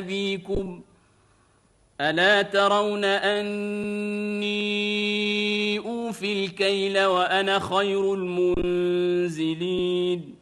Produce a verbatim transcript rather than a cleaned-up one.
أبيكم ألا ترون أني أوفي الكيل وأنا خير المنزلين